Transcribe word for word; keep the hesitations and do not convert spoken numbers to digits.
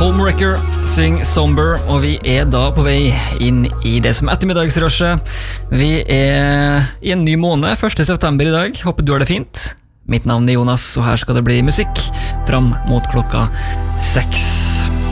Homewrecker syng Somber, og vi er da på vei inn i det som er ettermiddagsrushet. Vi er i en ny måned, første september i dag. Håper du har det fint. Mitt navn er Jonas, og her skal det bli musikk fram mot klokka seks.